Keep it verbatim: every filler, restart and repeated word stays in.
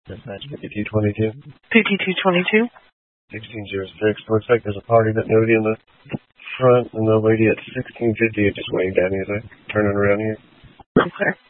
Dispatch fifty-two twenty-two. fifty-two twenty-two. sixteen oh six. Looks like there's a party that nobody in the front, and the lady at sixteen fifty had just waved at me as I turning around here. Okay.